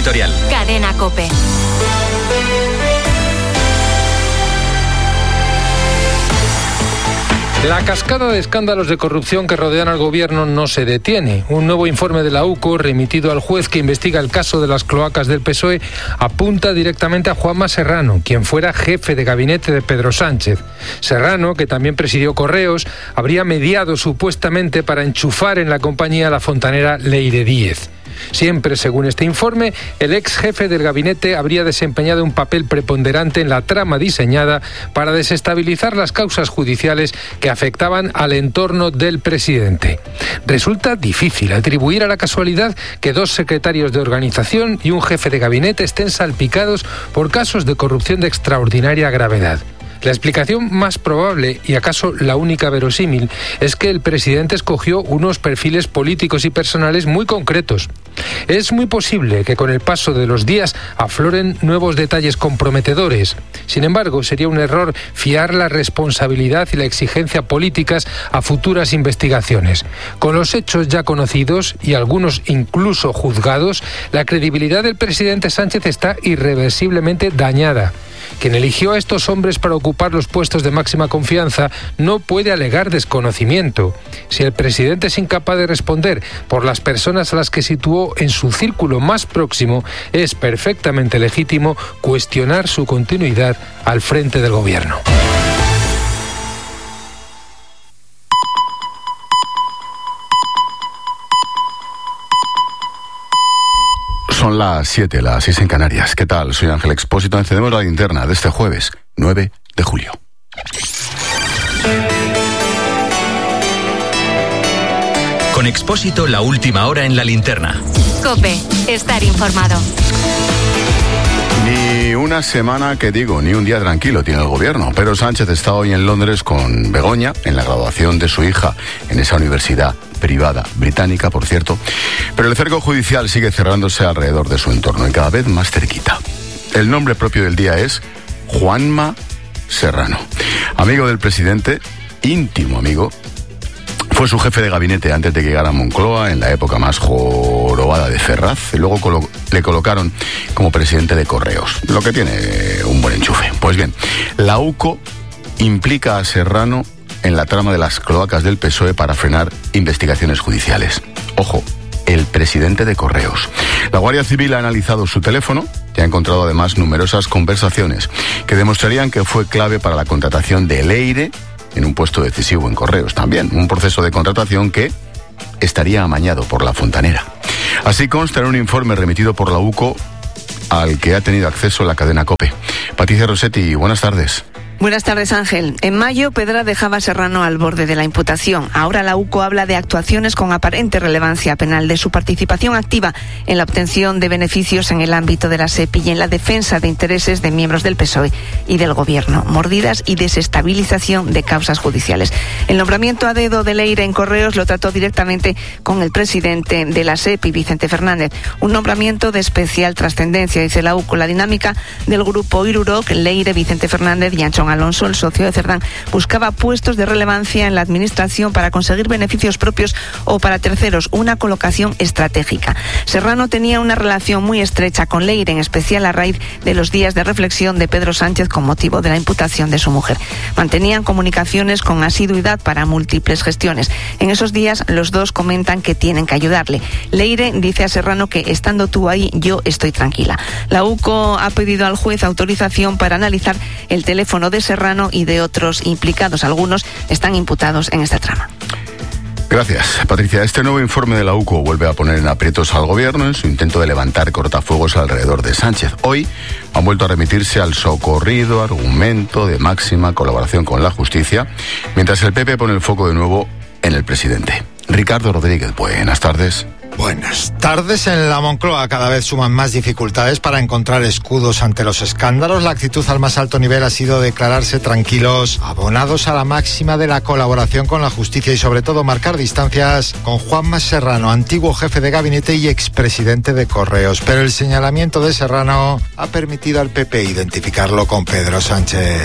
editorial. Cadena COPE. La cascada de escándalos de corrupción que rodean al gobierno no se detiene. Un nuevo informe de la UCO, remitido al juez que investiga el caso de las cloacas del PSOE, apunta directamente a Juanma Serrano, quien fuera jefe de gabinete de Pedro Sánchez. Serrano, que también presidió Correos, habría mediado supuestamente para enchufar en la compañía la fontanera Leire Díez. Siempre, según este informe, el ex jefe del gabinete habría desempeñado un papel preponderante en la trama diseñada para desestabilizar las causas judiciales que afectaban al entorno del presidente. Resulta difícil atribuir a la casualidad que 2 secretarios de organización y un jefe de gabinete estén salpicados por casos de corrupción de extraordinaria gravedad. La explicación más probable, y acaso la única verosímil, es que el presidente escogió unos perfiles políticos y personales muy concretos. Es muy posible que con el paso de los días afloren nuevos detalles comprometedores. Sin embargo, sería un error fiar la responsabilidad y la exigencia políticas a futuras investigaciones. Con los hechos ya conocidos y algunos incluso juzgados, la credibilidad del presidente Sánchez está irreversiblemente dañada. Quien eligió a estos hombres para ocupar los puestos de máxima confianza no puede alegar desconocimiento. Si el presidente es incapaz de responder por las personas a las que situó en su círculo más próximo, es perfectamente legítimo cuestionar su continuidad al frente del gobierno. Son las 7, las 6 en Canarias. ¿Qué tal? Soy Ángel Expósito. Encendemos la linterna de este jueves, 9 de julio. Con Expósito, la última hora en la linterna. COPE. Estar informado. Ni una semana, ni un día tranquilo tiene el gobierno. Pedro Sánchez está hoy en Londres con Begoña en la graduación de su hija en esa universidad privada, británica, por cierto. Pero el cerco judicial sigue cerrándose alrededor de su entorno y cada vez más cerquita. El nombre propio del día es Juanma Serrano. Amigo del presidente, íntimo amigo. Fue su jefe de gabinete antes de que llegara a Moncloa en la época más jorobada de Ferraz. Y luego le colocaron como presidente de Correos, lo que tiene un buen enchufe. Pues bien, la UCO implica a Serrano en la trama de las cloacas del PSOE para frenar investigaciones judiciales. Ojo, el presidente de Correos. La Guardia Civil ha analizado su teléfono y ha encontrado además numerosas conversaciones que demostrarían que fue clave para la contratación de Leire en un puesto decisivo en Correos también. Un proceso de contratación que estaría amañado por la fontanera. Así consta en un informe remitido por la UCO al que ha tenido acceso la cadena COPE. Patricia Rossetti, buenas tardes. Buenas tardes, Ángel. En mayo, Pedra dejaba a Serrano al borde de la imputación. Ahora la UCO habla de actuaciones con aparente relevancia penal, de su participación activa en la obtención de beneficios en el ámbito de la SEPI y en la defensa de intereses de miembros del PSOE y del Gobierno, mordidas y desestabilización de causas judiciales. El nombramiento a dedo de Leire en Correos lo trató directamente con el presidente de la SEPI, Vicente Fernández. Un nombramiento de especial trascendencia, dice la UCO. La dinámica del grupo Iruroc, Leire, Vicente Fernández y Anchón Alonso, el socio de Cerdán, buscaba puestos de relevancia en la administración para conseguir beneficios propios o para terceros, una colocación estratégica. Serrano tenía una relación muy estrecha con Leire, en especial a raíz de los días de reflexión de Pedro Sánchez con motivo de la imputación de su mujer. Mantenían comunicaciones con asiduidad para múltiples gestiones. En esos días los dos comentan que tienen que ayudarle. Leire dice a Serrano que estando tú ahí yo estoy tranquila. La UCO ha pedido al juez autorización para analizar el teléfono de Serrano y de otros implicados. Algunos están imputados en esta trama. Gracias, Patricia. Este nuevo informe de la UCO vuelve a poner en aprietos al gobierno en su intento de levantar cortafuegos alrededor de Sánchez. Hoy han vuelto a remitirse al socorrido argumento de máxima colaboración con la justicia, mientras el PP pone el foco de nuevo en el presidente. Ricardo Rodríguez, buenas tardes. Buenas tardes. En la Moncloa cada vez suman más dificultades para encontrar escudos ante los escándalos. La actitud al más alto nivel ha sido declararse tranquilos, abonados a la máxima de la colaboración con la justicia y sobre todo marcar distancias con Juanma Serrano, antiguo jefe de gabinete y expresidente de Correos. Pero el señalamiento de Serrano ha permitido al PP identificarlo con Pedro Sánchez.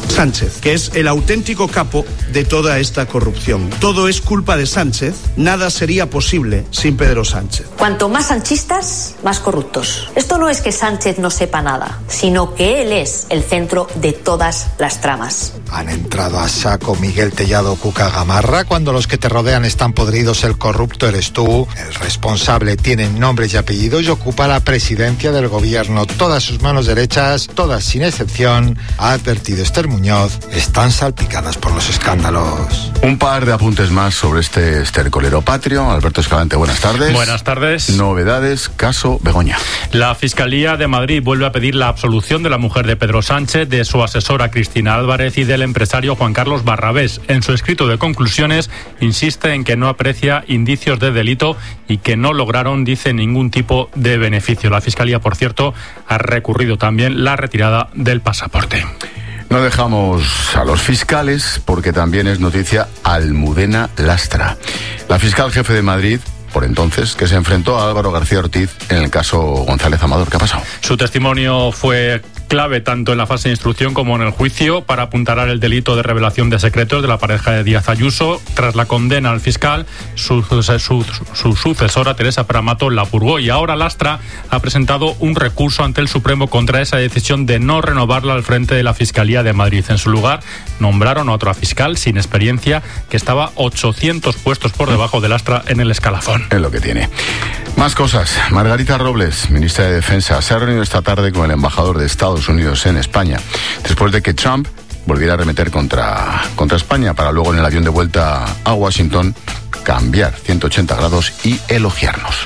Sánchez, que es el auténtico capo de toda esta corrupción. Todo es culpa de Sánchez, nada sería posible sin Pedro Sánchez. Cuanto más sanchistas, más corruptos. Esto no es que Sánchez no sepa nada, sino que él es el centro de todas las tramas. Han entrado a saco Miguel Tellado, Cuca Gamarra. Cuando los que te rodean están podridos, el corrupto eres tú. El responsable tiene nombres y apellidos y ocupa la presidencia del gobierno. Todas sus manos derechas, todas sin excepción, ha advertido Esther Muñoz, están salpicadas por los escándalos. Un par de apuntes más sobre este estercolero patrio. Alberto Escalante, buenas tardes. Buenas tardes. Novedades, caso Begoña. La Fiscalía de Madrid vuelve a pedir la absolución de la mujer de Pedro Sánchez, de su asesora Cristina Álvarez y del empresario Juan Carlos Barrabés. En su escrito de conclusiones insiste en que no aprecia indicios de delito y que no lograron, dice, ningún tipo de beneficio. La Fiscalía, por cierto, ha recurrido también la retirada del pasaporte. No dejamos a los fiscales porque también es noticia Almudena Lastra, la fiscal jefe de Madrid, por entonces, que se enfrentó a Álvaro García Ortiz en el caso González Amador. ¿Qué ha pasado? Su testimonio fue clave tanto en la fase de instrucción como en el juicio para apuntalar el delito de revelación de secretos de la pareja de Díaz Ayuso. Tras la condena al fiscal, su sucesora Teresa Pramato la purgó y ahora Lastra ha presentado un recurso ante el Supremo contra esa decisión de no renovarla al frente de la Fiscalía de Madrid. En su lugar, nombraron a otra fiscal sin experiencia que estaba 800 puestos por debajo de Lastra en el escalafón. Es lo que tiene. Más cosas. Margarita Robles, ministra de Defensa, se ha reunido esta tarde con el embajador de Estados Unidos en España, después de que Trump volviera a arremeter contra España para luego en el avión de vuelta a Washington cambiar 180 grados y elogiarnos.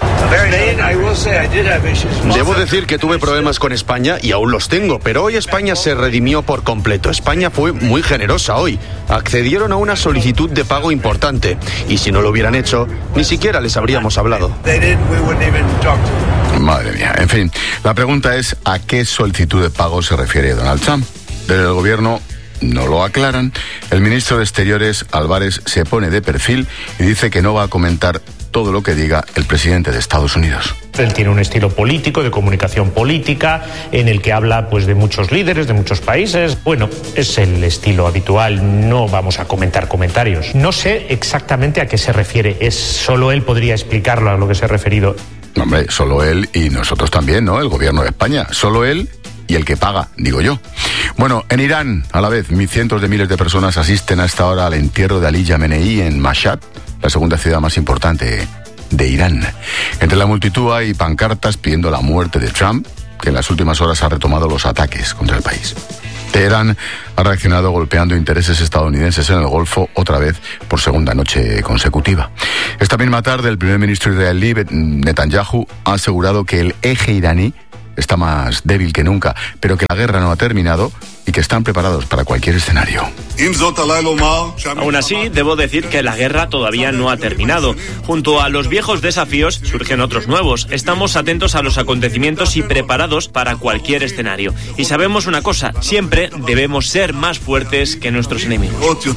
Debo decir que tuve problemas con España y aún los tengo, pero hoy España se redimió por completo. España fue muy generosa hoy. Accedieron a una solicitud de pago importante y si no lo hubieran hecho, ni siquiera les habríamos hablado. Madre mía. En fin, la pregunta es ¿a qué solicitud de pago se refiere Donald Trump? Desde el gobierno no lo aclaran. El ministro de Exteriores, Álvarez, se pone de perfil y dice que no va a comentar todo lo que diga el presidente de Estados Unidos. Él tiene un estilo político, de comunicación política, en el que habla pues de muchos líderes, de muchos países. Bueno, es el estilo habitual, no vamos a comentar comentarios. No sé exactamente a qué se refiere, solo él podría explicarlo a lo que se ha referido. Hombre, solo él y nosotros también, ¿no? El gobierno de España, solo él y el que paga, digo yo. Bueno, en Irán, a la vez, cientos de miles de personas asisten a esta hora al entierro de Ali Jamenei en Mashhad, la segunda ciudad más importante de Irán. Entre la multitud hay pancartas pidiendo la muerte de Trump, que en las últimas horas ha retomado los ataques contra el país. Teherán ha reaccionado golpeando intereses estadounidenses en el Golfo otra vez por segunda noche consecutiva. Esta misma tarde el primer ministro israelí Netanyahu ha asegurado que el eje iraní está más débil que nunca, pero que la guerra no ha terminado y que están preparados para cualquier escenario. Aún así, debo decir que la guerra todavía no ha terminado. Junto a los viejos desafíos surgen otros nuevos. Estamos atentos a los acontecimientos y preparados para cualquier escenario. Y sabemos una cosa, siempre debemos ser más fuertes que nuestros enemigos.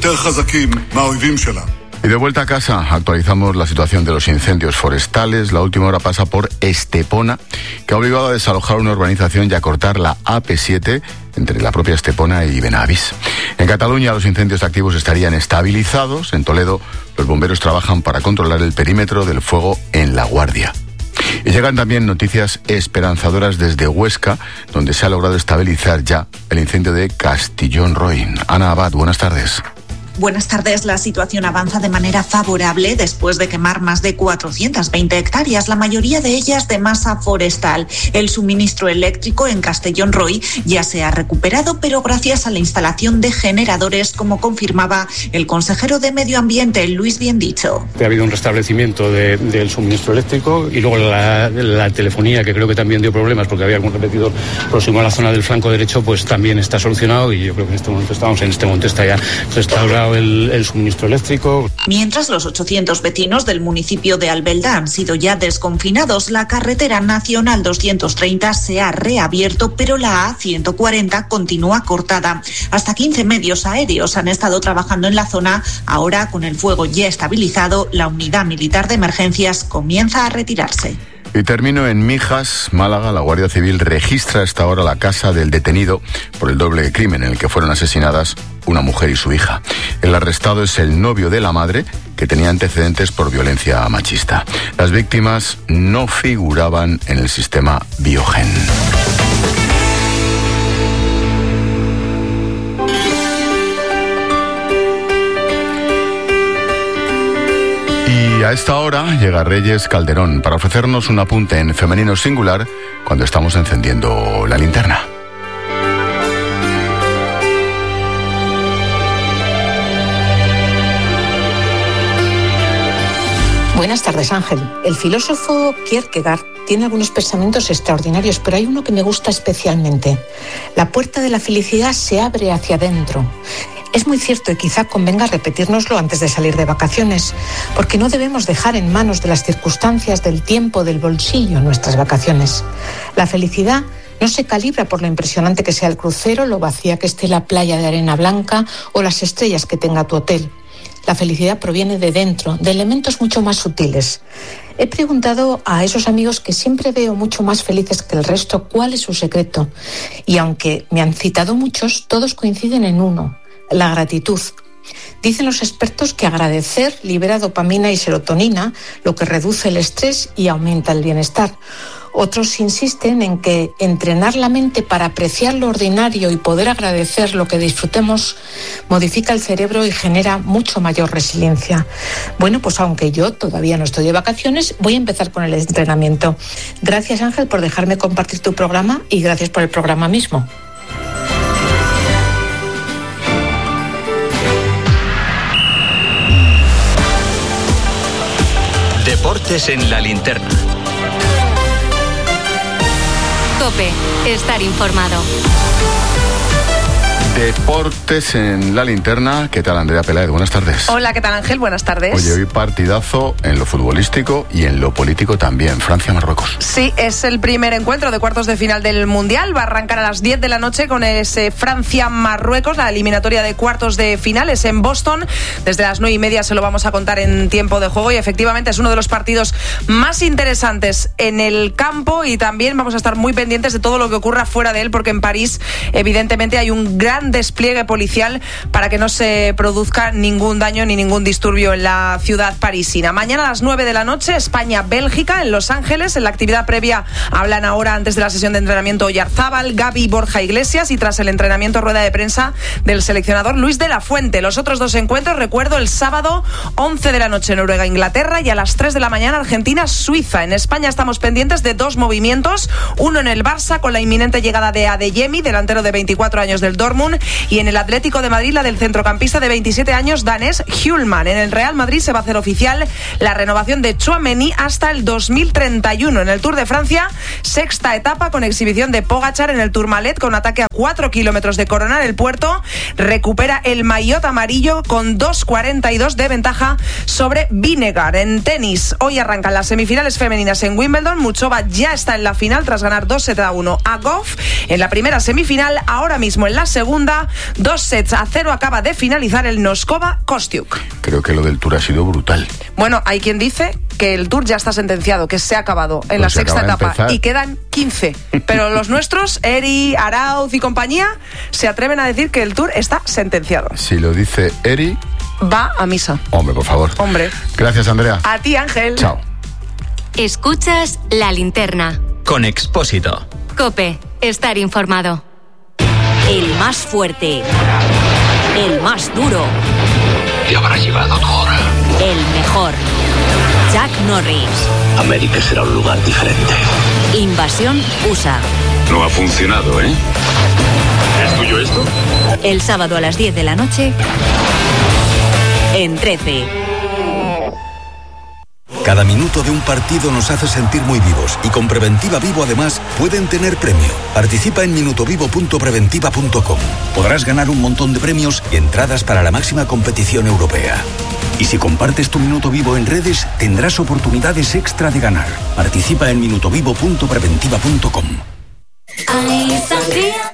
Y de vuelta a casa, actualizamos la situación de los incendios forestales. La última hora pasa por Estepona, que ha obligado a desalojar una urbanización y a cortar la AP7 entre la propia Estepona y Benavís. En Cataluña los incendios activos estarían estabilizados. En Toledo los bomberos trabajan para controlar el perímetro del fuego en La Guardia. Y llegan también noticias esperanzadoras desde Huesca, donde se ha logrado estabilizar ya el incendio de Castillón Roín. Ana Abad, buenas tardes. Buenas tardes. La situación avanza de manera favorable después de quemar más de 420 hectáreas, la mayoría de ellas de masa forestal. El suministro eléctrico en Castellón Roí ya se ha recuperado, pero gracias a la instalación de generadores, como confirmaba el consejero de Medio Ambiente, Luis Biendicho. Ha habido un restablecimiento del suministro eléctrico y luego la telefonía, que creo que también dio problemas porque había algún repetidor próximo a la zona del flanco derecho, pues también está solucionado y yo creo que en este momento está ya restaurado el suministro eléctrico. Mientras los 800 vecinos del municipio de Albelda han sido ya desconfinados, la carretera nacional 230 se ha reabierto, pero la A140 continúa cortada. Hasta 15 medios aéreos han estado trabajando en la zona. Ahora, con el fuego ya estabilizado, la unidad militar de emergencias comienza a retirarse. Y termino en Mijas, Málaga. La Guardia Civil registra a esta hora la casa del detenido por el doble crimen en el que fueron asesinadas una mujer y su hija. El arrestado es el novio de la madre, que tenía antecedentes por violencia machista. Las víctimas no figuraban en el sistema Biogen. Y a esta hora llega Reyes Calderón para ofrecernos un apunte en femenino singular cuando estamos encendiendo la linterna. Buenas tardes, Ángel. El filósofo Kierkegaard tiene algunos pensamientos extraordinarios, pero hay uno que me gusta especialmente. La puerta de la felicidad se abre hacia adentro. Es muy cierto y quizá convenga repetírnoslo antes de salir de vacaciones, porque no debemos dejar en manos de las circunstancias, del tiempo, del bolsillo nuestras vacaciones. La felicidad no se calibra por lo impresionante que sea el crucero, lo vacía que esté la playa de arena blanca o las estrellas que tenga tu hotel. La felicidad proviene de dentro, de elementos mucho más sutiles. He preguntado a esos amigos que siempre veo mucho más felices que el resto cuál es su secreto. Y aunque me han citado muchos, todos coinciden en uno: la gratitud. Dicen los expertos que agradecer libera dopamina y serotonina, lo que reduce el estrés y aumenta el bienestar. Otros insisten en que entrenar la mente para apreciar lo ordinario y poder agradecer lo que disfrutemos modifica el cerebro y genera mucho mayor resiliencia. Bueno, pues aunque yo todavía no estoy de vacaciones, voy a empezar con el entrenamiento. Gracias, Ángel, por dejarme compartir tu programa y gracias por el programa mismo. Deportes en la linterna. COPE. Estar informado. Deportes en la linterna. ¿Qué tal, Andrea Peláez? Buenas tardes. Hola, ¿qué tal, Ángel? Buenas tardes. Oye, hoy partidazo en lo futbolístico y en lo político también. Francia-Marruecos. Sí, es el primer encuentro de cuartos de final del Mundial. Va a arrancar a las 10 de la noche con ese Francia-Marruecos, la eliminatoria de cuartos de finales en Boston. Desde las 9:30 se lo vamos a contar en tiempo de juego y efectivamente es uno de los partidos más interesantes en el campo y también vamos a estar muy pendientes de todo lo que ocurra fuera de él, porque en París evidentemente hay un gran despliegue policial para que no se produzca ningún daño ni ningún disturbio en la ciudad parisina. Mañana a las 9 de la noche, España-Bélgica en Los Ángeles. En la actividad previa hablan ahora, antes de la sesión de entrenamiento, Oyarzábal, Gavi, Borja Iglesias, y tras el entrenamiento, rueda de prensa del seleccionador Luis de la Fuente. Los otros dos encuentros, recuerdo, el sábado 11 de la noche Noruega-Inglaterra y a las 3 de la mañana Argentina-Suiza. En España estamos pendientes de dos movimientos, uno en el Barça con la inminente llegada de Adeyemi, delantero de 24 años del Dortmund, y en el Atlético de Madrid la del centrocampista de 27 años danés Hjulman. En el Real Madrid se va a hacer oficial la renovación de Tchouaméni hasta el 2031. En el Tour de Francia, sexta etapa con exhibición de Pogačar en el Tourmalet, con ataque a 4 kilómetros de coronar el puerto. Recupera el maillot amarillo con 2:42 de ventaja sobre Vinegar. En tenis, hoy arrancan las semifinales femeninas en Wimbledon. Muchova ya está en la final tras ganar 2-1 a Goff. En la primera semifinal, ahora mismo en la segunda, 2-0 acaba de finalizar el Noskova-Kostiuk. Creo que lo del Tour ha sido brutal. Bueno, hay quien dice que el Tour ya está sentenciado, que se ha acabado en la sexta etapa y quedan 15. Pero los nuestros, Eri, Arauz y compañía, se atreven a decir que el Tour está sentenciado. Si lo dice Eri, va a misa. Hombre, por favor. Hombre. Gracias, Andrea. A ti, Ángel. Chao. Escuchas La Linterna. Con Expósito. COPE. Estar informado. El más fuerte. El más duro. Te habrá llegado tu hora. El mejor. Chuck Norris. América será un lugar diferente. Invasión USA. No ha funcionado, ¿eh? ¿Es tuyo esto? El sábado a las 10 de la noche en 13. Cada minuto de un partido nos hace sentir muy vivos y con Preventiva Vivo además pueden tener premio. Participa en minutovivo.preventiva.com. Podrás ganar un montón de premios y entradas para la máxima competición europea. Y si compartes tu Minuto Vivo en redes, tendrás oportunidades extra de ganar. Participa en minutovivo.preventiva.com. Hay sangría